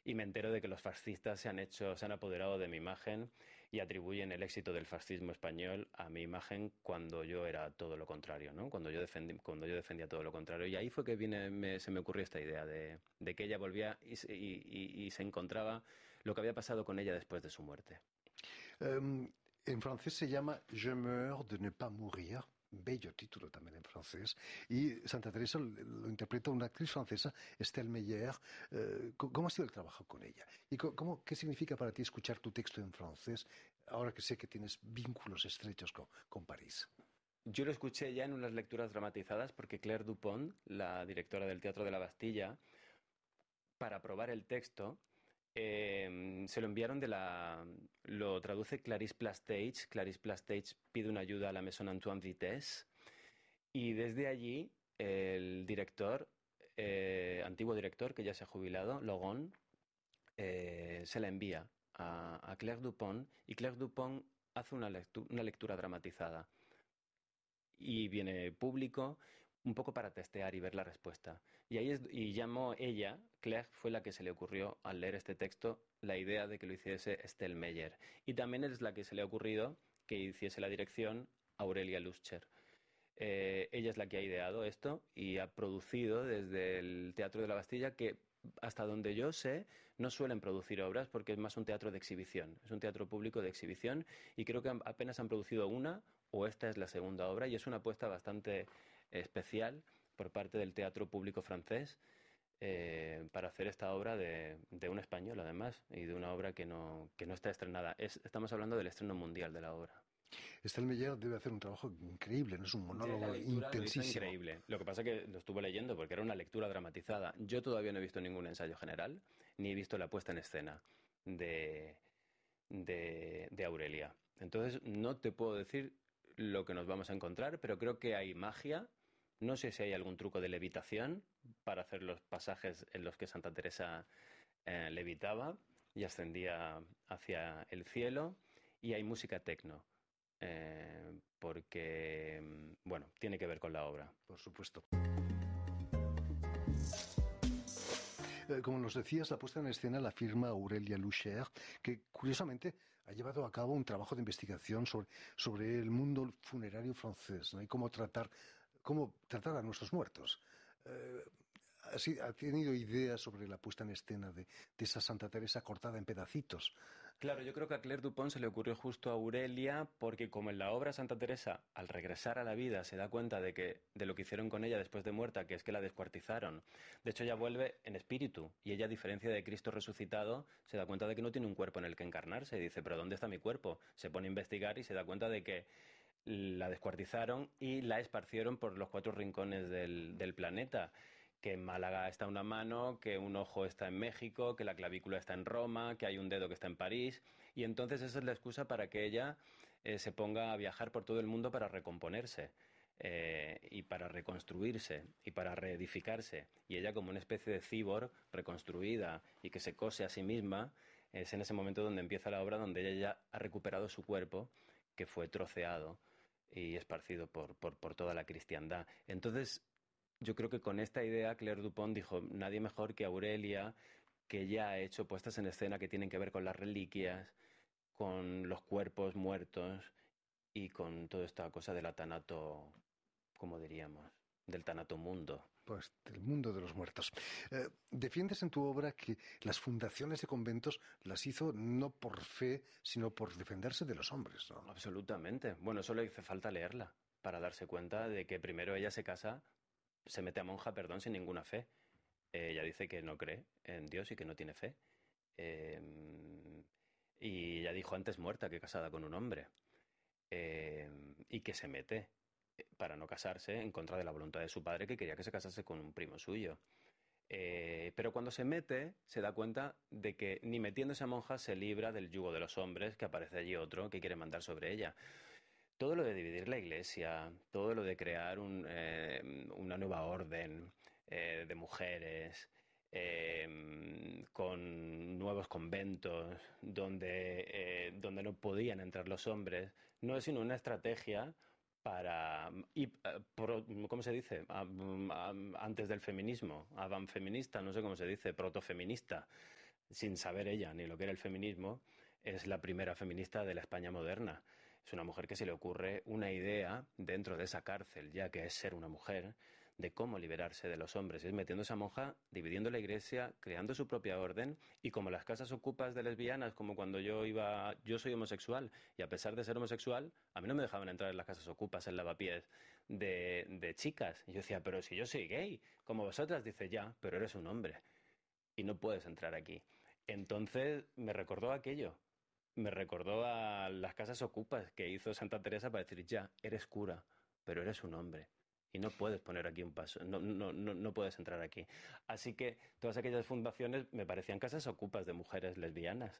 y me entero de que los fascistas se han apoderado de mi imagen y atribuyen el éxito del fascismo español a mi imagen cuando yo era todo lo contrario, ¿no? Cuando yo defendía todo lo contrario. Y ahí fue que se me ocurrió esta idea de que ella volvía y se encontraba lo que había pasado con ella después de su muerte. En francés se llama Je meurs de ne pas mourir. Bello título también en francés. Y Santa Teresa lo interpreta una actriz francesa, Estelle Meyer. ¿Cómo ha sido el trabajo con ella? ¿Y qué significa para ti escuchar tu texto en francés, ahora que sé que tienes vínculos estrechos con París? Yo lo escuché ya en unas lecturas dramatizadas porque Claire Dupont, la directora del Teatro de la Bastilla, para probar el texto, se lo enviaron lo traduce Clarisse Plastage. Clarisse Plastage pide una ayuda a la Maison Antoine Vitesse y desde allí el director, antiguo director que ya se ha jubilado, Logon, se la envía a Claire Dupont y Claire Dupont hace una lectura dramatizada y viene público un poco para testear y ver la respuesta. Y llamó ella, Clegg fue la que se le ocurrió al leer este texto la idea de que lo hiciese Estelle Meyer. Y también es la que se le ha ocurrido que hiciese la dirección Aurelia Luscher. Ella es la que ha ideado esto y ha producido desde el Teatro de la Bastilla, que hasta donde yo sé no suelen producir obras porque es más un teatro de exhibición, es un teatro público de exhibición y creo que apenas han producido una o esta es la segunda obra y es una apuesta bastante especial por parte del teatro público francés para hacer esta obra de un español además y de una obra que no está estrenada. Estamos hablando del estreno mundial de la obra. Estelle Meyer debe hacer un trabajo increíble, ¿no? Es un Ya en la monólogo lectura lo hizo intensísimo. increíble. Lo que pasa es que lo estuve leyendo porque era una lectura dramatizada. Yo todavía no he visto ningún ensayo general, ni he visto la puesta en escena de, de Aurelia. Entonces, no te puedo decir lo que nos vamos a encontrar, pero creo que hay magia. No sé si hay algún truco de levitación para hacer los pasajes en los que Santa Teresa levitaba y ascendía hacia el cielo. Y hay música tecno porque, bueno, tiene que ver con la obra. Por supuesto. Como nos decías, la puesta en escena la firma Aurelia Luscher, que curiosamente ha llevado a cabo un trabajo de investigación sobre el mundo funerario francés, ¿no? Y cómo tratar a nuestros muertos. Eh, ¿Ha tenido ideas sobre la puesta en escena de esa Santa Teresa cortada en pedacitos? Claro, yo creo que a Claire Dupont se le ocurrió justo a Aurelia, porque como en la obra Santa Teresa, al regresar a la vida, se da cuenta de lo que hicieron con ella después de muerta, que es que la descuartizaron. De hecho, ella vuelve en espíritu, y ella, a diferencia de Cristo resucitado, se da cuenta de que no tiene un cuerpo en el que encarnarse, y dice, ¿pero dónde está mi cuerpo? Se pone a investigar y se da cuenta de que la descuartizaron y la esparcieron por los cuatro rincones del planeta. Que en Málaga está una mano, que un ojo está en México, que la clavícula está en Roma, que hay un dedo que está en París. Y entonces esa es la excusa para que ella se ponga a viajar por todo el mundo para recomponerse. Y para reconstruirse y para reedificarse. Y ella como una especie de cíborg reconstruida y que se cose a sí misma, es en ese momento donde empieza la obra, donde ella ya ha recuperado su cuerpo, que fue troceado y esparcido por toda la cristiandad. Entonces, yo creo que con esta idea Claire Dupont dijo, nadie mejor que Aurelia, que ya ha hecho puestas en escena que tienen que ver con las reliquias, con los cuerpos muertos y con toda esta cosa del atanato, como diríamos, del tanatomundo. Pues del mundo de los muertos. Defiendes en tu obra que las fundaciones de conventos las hizo no por fe, sino por defenderse de los hombres, ¿no? Absolutamente. Bueno, solo hace falta leerla para darse cuenta de que primero ella se casa, se mete a monja, perdón, sin ninguna fe. Ella dice que no cree en Dios y que no tiene fe. Eh, y ella dijo antes muerta que casada con un hombre. Y que se mete para no casarse en contra de la voluntad de su padre que quería que se casase con un primo suyo. Pero cuando se mete, se da cuenta de que ni metiéndose a monja se libra del yugo de los hombres, que aparece allí otro que quiere mandar sobre ella. Todo lo de dividir la iglesia, todo lo de crear una nueva orden de mujeres, con nuevos conventos donde no podían entrar los hombres, no es sino una estrategia ¿cómo se dice? Antes del feminismo, avant feminista, no sé cómo se dice, protofeminista, sin saber ella ni lo que era el feminismo, es la primera feminista de la España moderna. Es una mujer que se le ocurre una idea dentro de esa cárcel, ya que es ser una mujer, de cómo liberarse de los hombres. Es metiendo a esa monja, dividiendo la iglesia, creando su propia orden, y como las casas ocupas de lesbianas, como cuando yo soy homosexual, y a pesar de ser homosexual, a mí no me dejaban entrar en las casas ocupas, en lavapiés de chicas. Y yo decía, pero si yo soy gay, como vosotras, dice, ya, pero eres un hombre y no puedes entrar aquí. Entonces me recordó aquello, me recordó a las casas ocupas que hizo Santa Teresa para decir, ya, eres cura, pero eres un hombre. Y no puedes poner aquí un paso, no puedes entrar aquí. Así que todas aquellas fundaciones me parecían casas ocupas de mujeres lesbianas.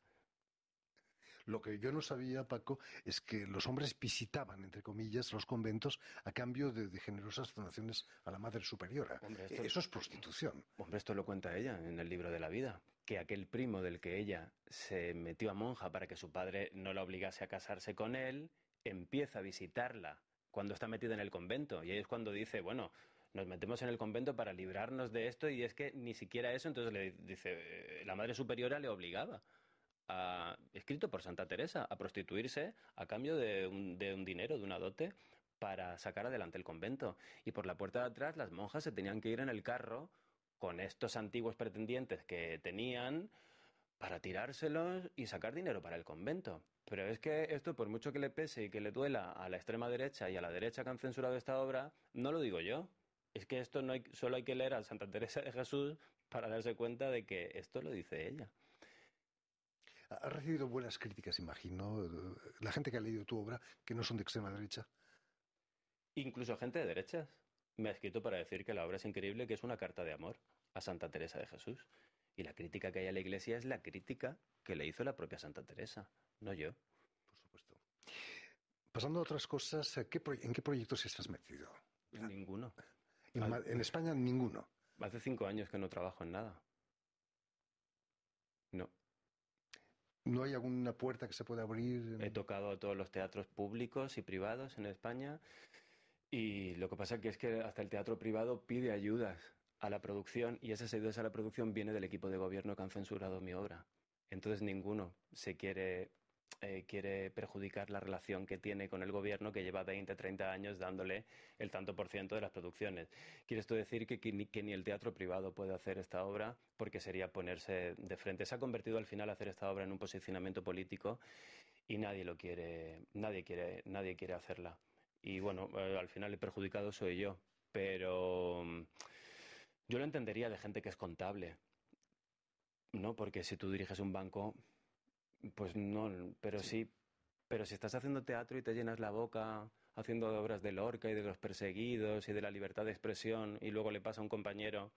Lo que yo no sabía, Paco, es que los hombres visitaban, entre comillas, los conventos a cambio de generosas donaciones a la Madre Superiora. Hombre, Eso es prostitución. esto lo cuenta ella en el libro de la vida, que aquel primo del que ella se metió a monja para que su padre no la obligase a casarse con él, empieza a visitarla cuando está metida en el convento. Y ahí es cuando dice, bueno, nos metemos en el convento para librarnos de esto y es que ni siquiera eso, entonces le dice, la Madre Superiora le obligaba, escrito por Santa Teresa, a prostituirse a cambio de un dinero, de una dote, para sacar adelante el convento. Y por la puerta de atrás las monjas se tenían que ir en el carro con estos antiguos pretendientes que tenían para tirárselos y sacar dinero para el convento. Pero es que esto, por mucho que le pese y que le duela a la extrema derecha y a la derecha que han censurado esta obra, no lo digo yo. Es que esto no hay, solo hay que leer a Santa Teresa de Jesús para darse cuenta de que esto lo dice ella. Ha recibido buenas críticas, imagino, la gente que ha leído tu obra, que no son de extrema derecha. Incluso gente de derechas me ha escrito para decir que la obra es increíble, que es una carta de amor a Santa Teresa de Jesús. Y la crítica que hay a la Iglesia es la crítica que le hizo la propia Santa Teresa, no yo. Por supuesto. Pasando a otras cosas, ¿en qué proyectos estás metido? Ninguno. En España, ninguno. Hace 5 años que no trabajo en nada. No. ¿No hay alguna puerta que se pueda abrir? He tocado a todos los teatros públicos y privados en España y lo que pasa que es que hasta el teatro privado pide ayudas a la producción y esas ayudas a la producción viene del equipo de gobierno que han censurado mi obra. Entonces ninguno quiere perjudicar la relación que tiene con el gobierno que lleva 20, 30 años dándole el tanto por ciento de las producciones. ¿Quiere esto decir que ni el teatro privado puede hacer esta obra porque sería ponerse de frente? Se ha convertido al final hacer esta obra en un posicionamiento político y nadie quiere hacerla. Y bueno, al final el perjudicado soy yo, pero yo lo entendería de gente que es contable, ¿no? Porque si tú diriges un banco, pues no, pero Sí. sí, pero si estás haciendo teatro y te llenas la boca haciendo obras de Lorca y de los perseguidos y de la libertad de expresión y luego le pasa a un compañero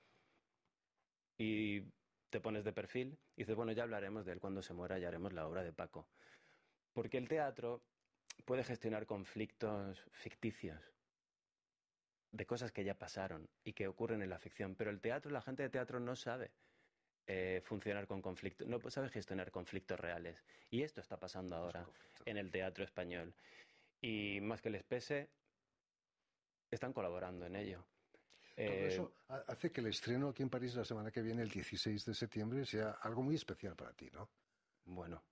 y te pones de perfil y dices, bueno, ya hablaremos de él cuando se muera, ya haremos la obra de Paco. Porque el teatro puede gestionar conflictos ficticios de cosas que ya pasaron y que ocurren en la ficción, pero el teatro, la gente de teatro no sabe funcionar con conflictos, no sabe gestionar conflictos reales. Y esto está pasando Es un ahora conflicto. en el teatro español. Y más que les pese, están colaborando en ello. Todo Eh, eso hace que el estreno aquí en París la semana que viene, el 16 de septiembre, sea algo muy especial para ti, ¿no? bueno,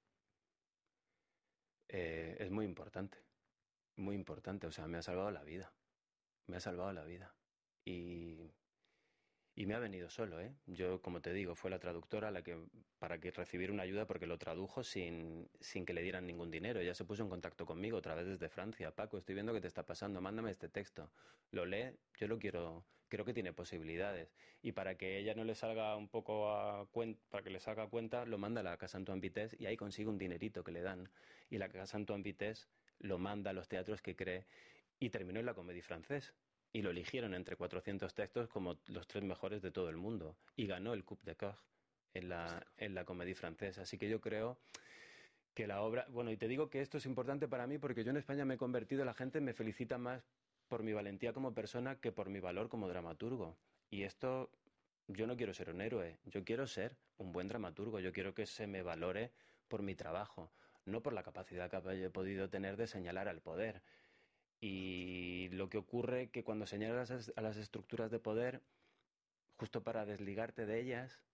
es muy importante, o sea, me ha salvado la vida, me ha salvado la vida. Y Y me ha venido solo, ¿eh? Yo, como te digo, fue la traductora la que, para que recibir una ayuda porque lo tradujo sin que le dieran ningún dinero. Ella se puso en contacto conmigo otra vez desde Francia. Paco, estoy viendo que te está pasando, mándame este texto. Lo lee, yo lo quiero, creo que tiene posibilidades. Y para que ella no le salga un poco a cuenta, para que le salga a cuenta, lo manda a la Casa Antoine Vitesse y ahí consigue un dinerito que le dan. Y la Casa Antoine Vitesse lo manda a los teatros que cree y terminó en la Comédie Française y lo eligieron entre 400 textos como los tres mejores de todo el mundo y ganó el Coupe de Coeur Fantástico. en la Comédie Française. Así que yo creo que la obra, bueno, y te digo que esto es importante para mí porque yo en España me he convertido, la gente me felicita más por mi valentía como persona que por mi valor como dramaturgo. Y esto, yo no quiero ser un héroe, yo quiero ser un buen dramaturgo, yo quiero que se me valore por mi trabajo, no por la capacidad que haya podido tener de señalar al poder. Y lo que ocurre que cuando señalas a las estructuras de poder, justo para desligarte de ellas,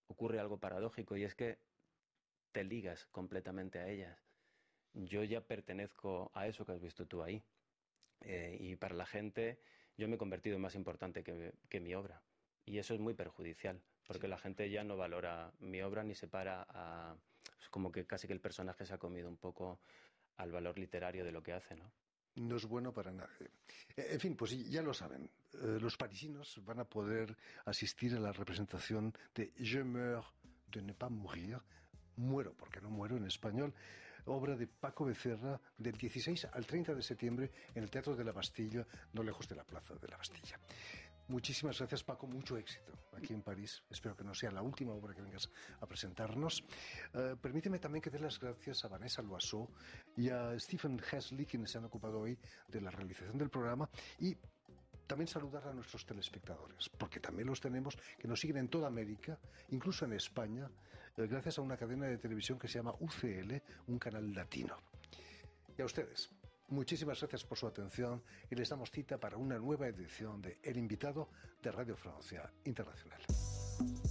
ocurre algo paradójico y es que te ligas completamente a ellas. Yo ya pertenezco a eso que has visto tú ahí. Y para la gente yo me he convertido en más importante que mi obra. Y eso es muy perjudicial, porque Sí. la gente ya no valora mi obra ni se para a... Es como que casi que el personaje se ha comido un poco al valor literario de lo que hace, ¿no? No es bueno para nadie. En fin, pues ya lo saben. Los parisinos van a poder asistir a la representación de Je meurs de ne pas mourir. Muero porque no muero en español. Obra de Paco Becerra del 16 al 30 de septiembre en el Teatro de la Bastilla, no lejos de la Plaza de la Bastilla. Muchísimas gracias, Paco. Mucho éxito aquí en París. Espero que no sea la última obra que vengas a presentarnos. Permíteme también que dé las gracias a Vanessa Loiseau y a Stephen Hesley, quienes se han ocupado hoy de la realización del programa. Y también saludar a nuestros telespectadores, porque también los tenemos que nos siguen en toda América, incluso en España, gracias a una cadena de televisión que se llama UCL, un canal latino. Y a ustedes, muchísimas gracias por su atención y les damos cita para una nueva edición de El Invitado de Radio Francia Internacional.